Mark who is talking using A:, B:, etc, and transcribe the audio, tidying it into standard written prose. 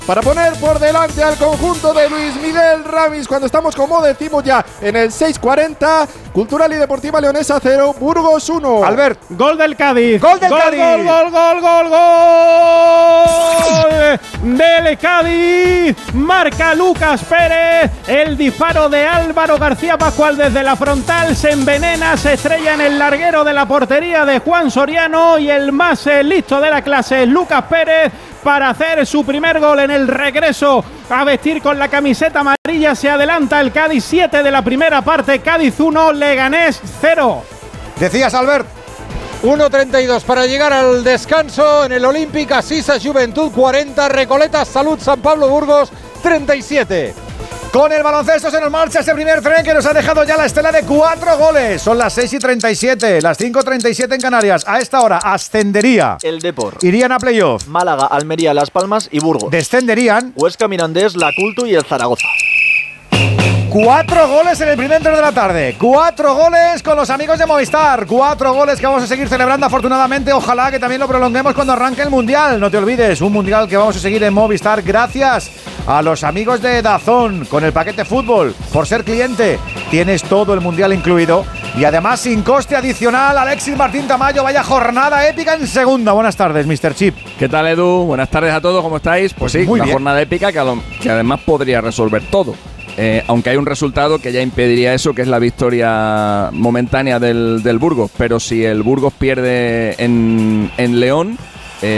A: para poner por delante al conjunto de Luis Miguel Ramis cuando estamos, como decimos ya, en el 6:40. Cultural y Deportiva Leonesa 0, Burgos 1.
B: Albert.
C: Gol del Cádiz.
B: Gol del Cádiz.
C: Gol del Cádiz. Marca Lucas Pérez. El disparo de Álvaro García Pascual desde la frontal se envenena, se estrella en el larguero de la portería de Juan Soriano y el más listo de la clase, Lucas Pérez, para hacer su primer gol en el regreso a vestir con la camiseta amarilla. Se adelanta el Cádiz, 7 de la primera parte, Cádiz 1, Leganés 0.
B: Decías, Albert.
D: 1:32 para llegar al descanso en el Olímpica. Sisa Juventud 40, Recoletas Salud San Pablo Burgos 37.
B: Con el baloncesto se nos marcha ese primer tren que nos ha dejado ya la estela de 4 goles. Son las 6:37, las 5:37 en Canarias. A esta hora ascendería
E: el Depor.
B: Irían a playoff
E: Málaga, Almería, Las Palmas y Burgos.
B: Descenderían
E: Huesca, Mirandés, La Cultu y el Zaragoza.
B: 4 goles en el primer tren de la tarde. 4 goles con los amigos de Movistar. 4 goles que vamos a seguir celebrando afortunadamente. Ojalá que también lo prolonguemos cuando arranque el Mundial. No te olvides, un Mundial que vamos a seguir en Movistar gracias a los amigos de DAZN con el paquete fútbol. Por ser cliente tienes todo el Mundial incluido y además sin coste adicional. Alexis Martín Tamayo, vaya jornada épica en segunda. Buenas tardes, Mr. Chip.
F: ¿Qué tal, Edu? Buenas tardes a todos, ¿cómo estáis? Pues sí,
B: muy
F: una
B: bien.
F: jornada épica que además podría resolver todo. Aunque hay un resultado que ya impediría eso, que es la victoria momentánea del Burgos. Pero si el Burgos pierde en León,